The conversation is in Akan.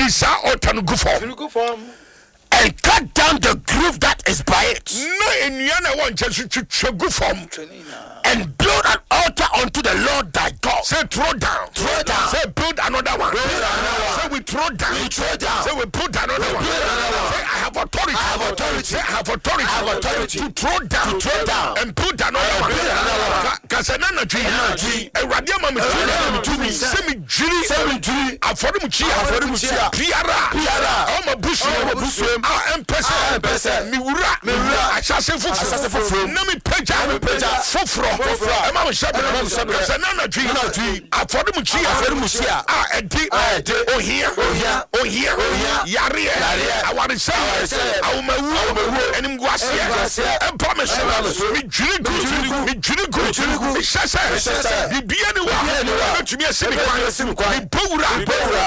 Isa otanugu form. And cut down the groove that is by it. No, in Yana one just go form. And build an altar unto the Lord thy God. Say throw down. Say build another one. Say we throw down. Say we put another one. Say I have authority. Say I have authority to throw down and put another one. Kasanana G. A radium to me. Semi G. Aforimuchi. Piara. I'm a bush. Empesa. Miura. I shall say for Nami Peja. Fufro. Emma Shabra. Kasanana G. Aforimuchi. Oh here. Yari. I want to say. I will and Guasia. And promise me Jirigo. Shasa. The Bianua. To be a semi.